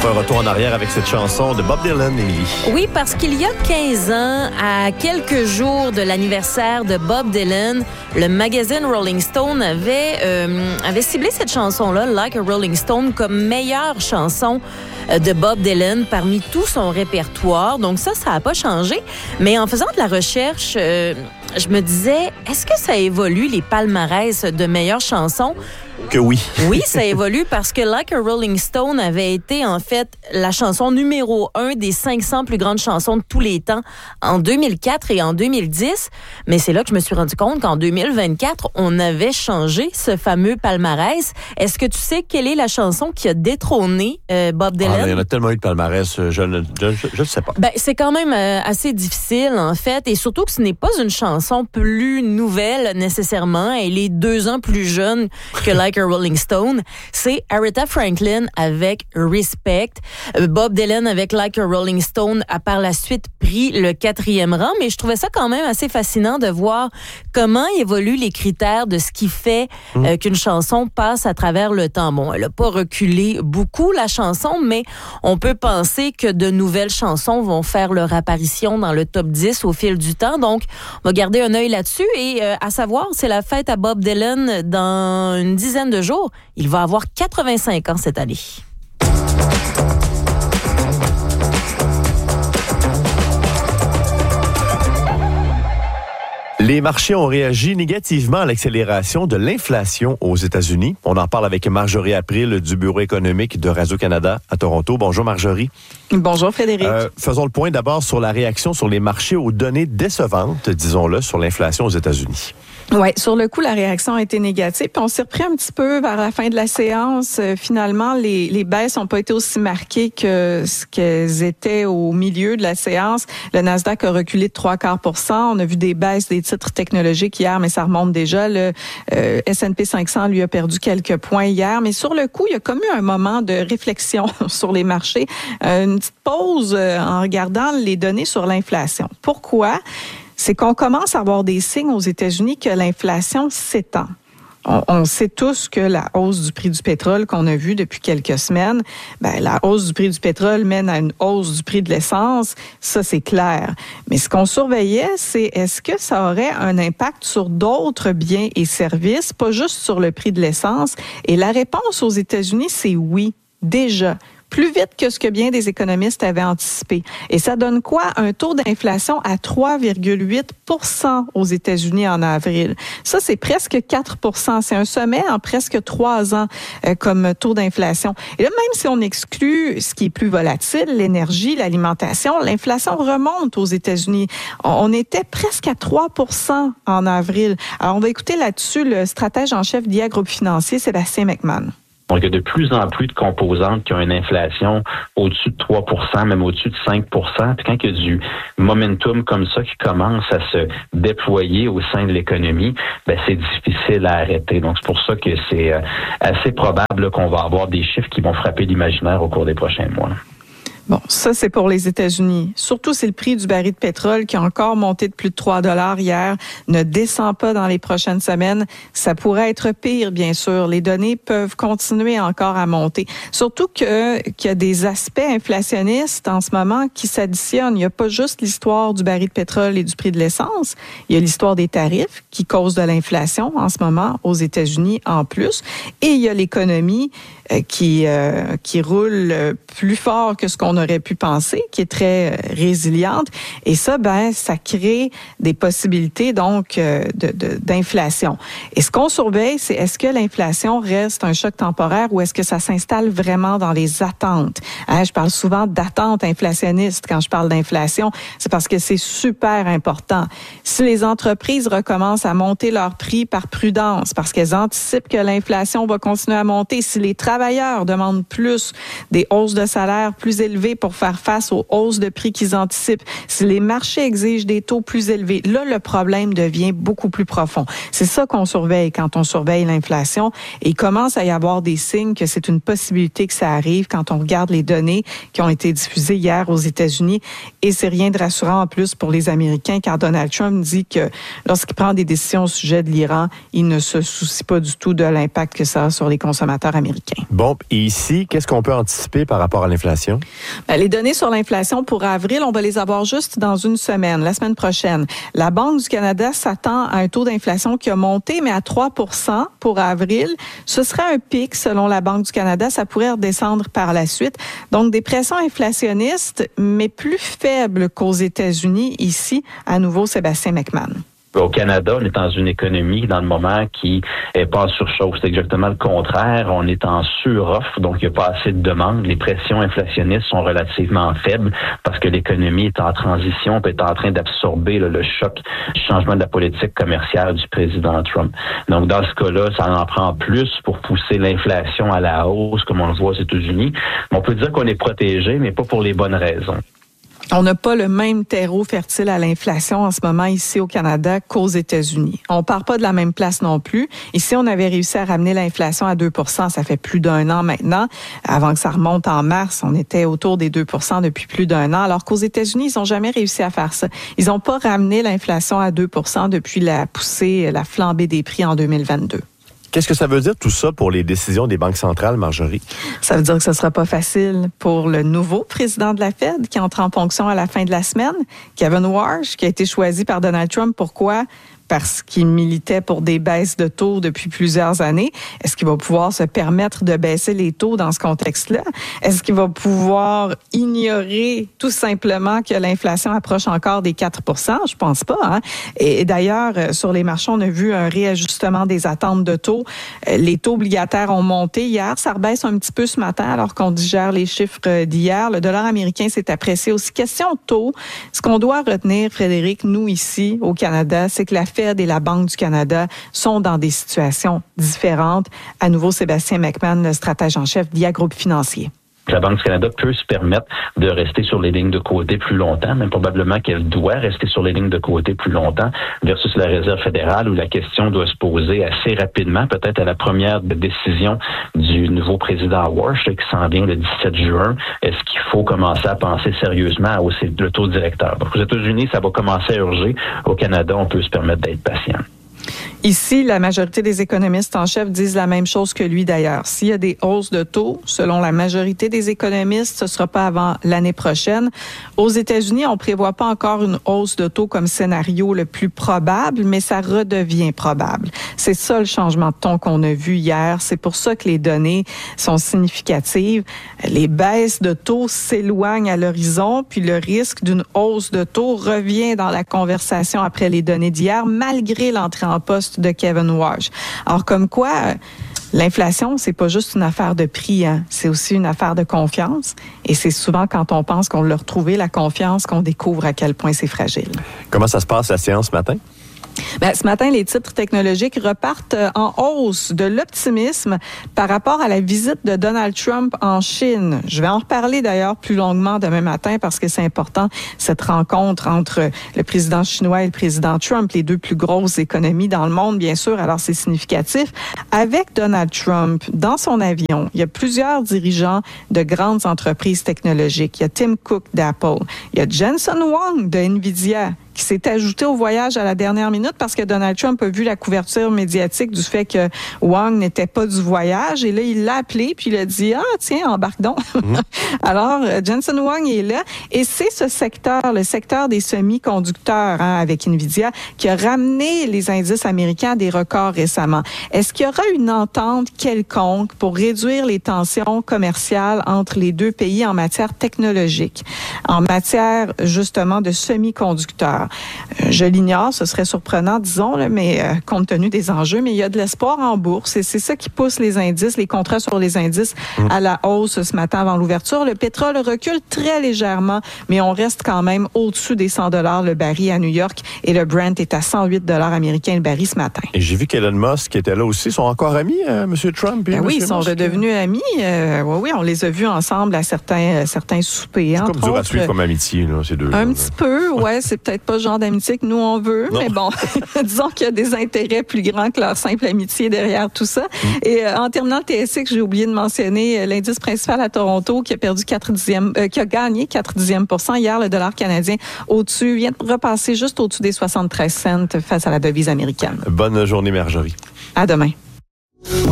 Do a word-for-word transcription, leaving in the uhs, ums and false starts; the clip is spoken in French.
fait un retour en arrière avec cette chanson de Bob Dylan, Émilie. Oui, parce qu'il y a quinze ans, à quelques jours de l'anniversaire de Bob Dylan, le magazine Rolling Stone avait, euh, avait ciblé cette chanson-là, Like a Rolling Stone, comme meilleure chanson de Bob Dylan parmi tout son répertoire. Donc ça, ça n'a pas changé. Mais en faisant de la recherche, euh, je me disais, est-ce que ça évolue les palmarès de meilleures chansons? Que oui. Oui, ça évolue parce que Like a Rolling Stone avait été en fait la chanson numéro un des cinq cents plus grandes chansons de tous les temps en deux mille quatre et en deux mille dix. Mais c'est là que je me suis rendu compte qu'en deux mille vingt-quatre, on avait changé ce fameux palmarès. Est-ce que tu sais quelle est la chanson qui a détrôné euh, Bob Dylan? Ah, il y en a tellement eu de palmarès, je ne je, je sais pas. Ben, c'est quand même euh, assez difficile, en fait, et surtout que ce n'est pas une chanson plus nouvelle, nécessairement. Elle est deux ans plus jeune que Like a Rolling Stone. C'est Aretha Franklin avec Respect. Euh, Bob Dylan avec Like a Rolling Stone a par la suite pris le quatrième rang, mais je trouvais ça quand même assez fascinant de voir comment évoluent les critères de ce qui fait euh, qu'une chanson passe à travers le temps. Bon, elle n'a pas reculé beaucoup, la chanson, mais on peut penser que de nouvelles chansons vont faire leur apparition dans le top dix au fil du temps. Donc, on va garder un œil là-dessus. Et euh, à savoir, c'est la fête à Bob Dylan dans une dizaine de jours. Il va avoir quatre-vingt-cinq ans cette année. Les marchés ont réagi négativement à l'accélération de l'inflation aux États-Unis. On en parle avec Marjorie April du Bureau économique de Radio-Canada à Toronto. Bonjour Marjorie. Bonjour Frédéric. Euh, faisons le point d'abord sur la réaction sur les marchés aux données décevantes, disons-le, sur l'inflation aux États-Unis. Oui, sur le coup, la réaction a été négative. Puis on s'est repris un petit peu vers la fin de la séance. Euh, finalement, les, les baisses n'ont pas été aussi marquées que ce qu'elles étaient au milieu de la séance. Le Nasdaq a reculé de trois quarts pour cent. On a vu des baisses des titres technologiques hier, mais ça remonte déjà. Le euh, S and P cinq cents, lui, a perdu quelques points hier. Mais sur le coup, il y a comme eu un moment de réflexion sur les marchés. Euh, une petite pause euh, en regardant les données sur l'inflation. Pourquoi? C'est qu'on commence à avoir des signes aux États-Unis que l'inflation s'étend. On, on sait tous que la hausse du prix du pétrole qu'on a vu depuis quelques semaines, ben, la hausse du prix du pétrole mène à une hausse du prix de l'essence. Ça, c'est clair. Mais ce qu'on surveillait, c'est est-ce que ça aurait un impact sur d'autres biens et services, pas juste sur le prix de l'essence? Et la réponse aux États-Unis, c'est oui, déjà. Plus vite que ce que bien des économistes avaient anticipé. Et ça donne quoi? Un taux d'inflation à trois virgule huit pour cent aux États-Unis en avril. Ça, c'est presque quatre pour cent. C'est un sommet en presque trois ans euh, comme taux d'inflation. Et là, même si on exclut ce qui est plus volatile, l'énergie, l'alimentation, l'inflation remonte aux États-Unis. On était presque à trois pour cent en avril. Alors, on va écouter là-dessus le stratège en chef d'I A Groupe Financier, Sébastien McMahon. Donc, il y a de plus en plus de composantes qui ont une inflation au-dessus de trois pour cent, même au-dessus de cinq pour cent. Puis quand il y a du momentum comme ça qui commence à se déployer au sein de l'économie, ben c'est difficile à arrêter. Donc, c'est pour ça que c'est assez probable là, qu'on va avoir des chiffres qui vont frapper l'imaginaire au cours des prochains mois. Bon, ça, c'est pour les États-Unis. Surtout, c'est le prix du baril de pétrole qui a encore monté de plus de trois dollars hier, ne descend pas dans les prochaines semaines. Ça pourrait être pire, bien sûr. Les données peuvent continuer encore à monter. Surtout que, qu'il y a des aspects inflationnistes en ce moment qui s'additionnent. Il n'y a pas juste l'histoire du baril de pétrole et du prix de l'essence. Il y a l'histoire des tarifs qui causent de l'inflation en ce moment aux États-Unis en plus. Et il y a l'économie qui euh, qui roule plus fort que ce qu'on aurait pu penser, qui est très résiliente. Et ça, ben, ça crée des possibilités donc de, de d'inflation. Et ce qu'on surveille, c'est est-ce que l'inflation reste un choc temporaire ou est-ce que ça s'installe vraiment dans les attentes? Hein, je parle souvent d'attentes inflationnistes quand je parle d'inflation. C'est parce que c'est super important. Si les entreprises recommencent à monter leurs prix par prudence, parce qu'elles anticipent que l'inflation va continuer à monter, si les travailleurs demandent plus, des hausses de salaire plus élevées pour faire face aux hausses de prix qu'ils anticipent, si les marchés exigent des taux plus élevés, là, le problème devient beaucoup plus profond. C'est ça qu'on surveille quand on surveille l'inflation. Et il commence à y avoir des signes que c'est une possibilité que ça arrive quand on regarde les données qui ont été diffusées hier aux États-Unis. Et c'est rien de rassurant en plus pour les Américains quand Donald Trump dit que lorsqu'il prend des décisions au sujet de l'Iran, il ne se soucie pas du tout de l'impact que ça a sur les consommateurs américains. Bon, et ici, qu'est-ce qu'on peut anticiper par rapport à l'inflation? Bien, les données sur l'inflation pour avril, on va les avoir juste dans une semaine, la semaine prochaine. La Banque du Canada s'attend à un taux d'inflation qui a monté, mais à trois pour cent pour avril. Ce serait un pic selon la Banque du Canada. Ça pourrait redescendre par la suite. Donc, des pressions inflationnistes, mais plus faibles qu'aux États-Unis. Ici, à nouveau, Sébastien McMahon. Au Canada, on est dans une économie dans le moment qui est pas en surchauffe. C'est exactement le contraire. On est en suroffre, donc il n'y a pas assez de demande. Les pressions inflationnistes sont relativement faibles parce que l'économie est en transition, est en train d'absorber là, le choc du changement de la politique commerciale du président Trump. Donc dans ce cas-là, ça en prend plus pour pousser l'inflation à la hausse, comme on le voit aux États-Unis. Mais on peut dire qu'on est protégé, mais pas pour les bonnes raisons. On n'a pas le même terreau fertile à l'inflation en ce moment ici au Canada qu'aux États-Unis. On part pas de la même place non plus. Ici, on avait réussi à ramener l'inflation à deux pour cent. Ça fait plus d'un an maintenant. Avant que ça remonte en mars, on était autour des deux pour cent depuis plus d'un an. Alors qu'aux États-Unis, ils n'ont jamais réussi à faire ça. Ils n'ont pas ramené l'inflation à deux pour cent depuis la poussée, la flambée des prix en deux mille vingt-deux. Qu'est-ce que ça veut dire tout ça pour les décisions des banques centrales, Marjorie? Ça veut dire que ce ne sera pas facile pour le nouveau président de la Fed qui entre en fonction à la fin de la semaine, Kevin Warsh, qui a été choisi par Donald Trump. Pourquoi? Parce qu'il militait pour des baisses de taux depuis plusieurs années. Est-ce qu'il va pouvoir se permettre de baisser les taux dans ce contexte-là? Est-ce qu'il va pouvoir ignorer tout simplement que l'inflation approche encore des quatre pour cent? Je pense pas. Hein? Et d'ailleurs, sur les marchés, on a vu un réajustement des attentes de taux. Les taux obligataires ont monté hier. Ça rebaisse un petit peu ce matin alors qu'on digère les chiffres d'hier. Le dollar américain s'est apprécié aussi. Question de taux, ce qu'on doit retenir, Frédéric, nous ici au Canada, c'est que la Fed et la Banque du Canada sont dans des situations différentes. À nouveau, Sébastien McMahon, le stratège en chef d'I A Groupe Financier. La Banque du Canada peut se permettre de rester sur les lignes de côté plus longtemps, même probablement qu'elle doit rester sur les lignes de côté plus longtemps versus la Réserve fédérale où la question doit se poser assez rapidement, peut-être à la première décision du nouveau président Warsh qui s'en vient le dix-sept juin. Est-ce qu'il faut commencer à penser sérieusement à hausser le taux directeur? Donc, aux États-Unis, ça va commencer à urger. Au Canada, on peut se permettre d'être patient. Ici, la majorité des économistes en chef disent la même chose que lui d'ailleurs. S'il y a des hausses de taux, selon la majorité des économistes, ce ne sera pas avant l'année prochaine. Aux États-Unis, on ne prévoit pas encore une hausse de taux comme scénario le plus probable, mais ça redevient probable. C'est ça le changement de ton qu'on a vu hier. C'est pour ça que les données sont significatives. Les baisses de taux s'éloignent à l'horizon, puis le risque d'une hausse de taux revient dans la conversation après les données d'hier, malgré l'entrée en poste de Kevin Warsh. Alors, comme quoi, l'inflation, c'est pas juste une affaire de prix, hein. C'est aussi une affaire de confiance. Et c'est souvent quand on pense qu'on l'a retrouvé, la confiance, qu'on découvre à quel point c'est fragile. Comment ça se passe la séance ce matin? Ben, ce matin, les titres technologiques repartent en hausse, de l'optimisme par rapport à la visite de Donald Trump en Chine. Je vais en reparler d'ailleurs plus longuement demain matin parce que c'est important, cette rencontre entre le président chinois et le président Trump, les deux plus grosses économies dans le monde, bien sûr, alors c'est significatif. Avec Donald Trump, dans son avion, il y a plusieurs dirigeants de grandes entreprises technologiques. Il y a Tim Cook d'Apple, il y a Jensen Huang de Nvidia, qui s'est ajouté au voyage à la dernière minute parce que Donald Trump a vu la couverture médiatique du fait que Wang n'était pas du voyage. Et là, il l'a appelé puis il a dit « Ah, tiens, embarque donc. Mmh. » Alors, Jensen Huang est là. Et c'est ce secteur, le secteur des semi-conducteurs hein, avec Nvidia, qui a ramené les indices américains à des records récemment. Est-ce qu'il y aura une entente quelconque pour réduire les tensions commerciales entre les deux pays en matière technologique, en matière justement de semi-conducteurs? Je l'ignore, ce serait surprenant, disons, là, mais euh, compte tenu des enjeux, mais il y a de l'espoir en bourse et c'est ça qui pousse les indices, les contrats sur les indices mmh. à la hausse ce matin avant l'ouverture. Le pétrole recule très légèrement, mais on reste quand même au-dessus des cent dollars le baril à New York et le Brent est à cent huit dollars américains le baril ce matin. Et j'ai vu qu'Elon Musk était là aussi. Ils sont encore amis, euh, M. Trump et ben M. Oui, ils sont Musk. redevenus amis. Euh, oui, oui, on les a vus ensemble à certains, certains soupers. C'est comme dur à suivre comme amitié, là, ces deux. Un là, petit là. peu, ouais, c'est peut-être pas le genre d'amitié que nous, on veut, non. mais bon, disons qu'il y a des intérêts plus grands que leur simple amitié derrière tout ça. Mm. Et euh, en terminant le T S X, j'ai oublié de mentionner euh, l'indice principal à Toronto qui a perdu quatre dixièmes, euh, qui a gagné quatre dixièmes pour cent hier, le dollar canadien au-dessus, vient de repasser juste au-dessus des soixante-treize cents face à la devise américaine. Bonne journée, Marjorie. À demain.